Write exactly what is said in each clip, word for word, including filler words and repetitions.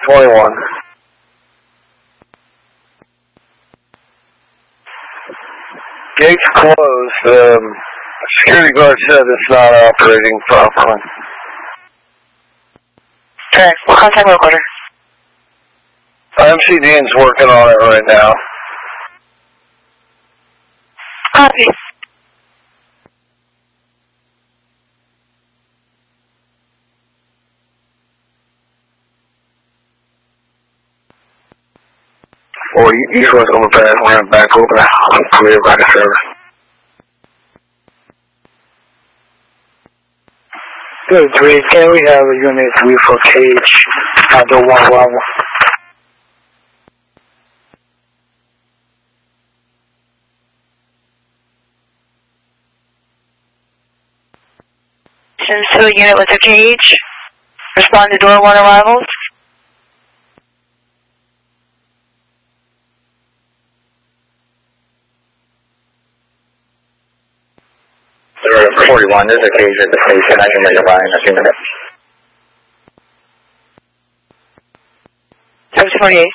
twenty-one. Gate's closed. Um, security guard said it's not operating properly. Okay, we'll contact work order. M C Dean's working on it right now. Copy. Or east west on the path, we're back open. I'm clear by the service. Good, three. Can we have a unit three for cage at the one level? Since to a unit with a cage. Respond to door one arrivals. forty-one, there's a cage at the station. I can make a line in a few minutes. Service forty-eight.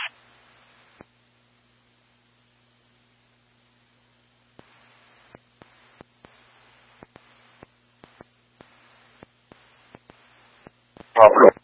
Oh, cool.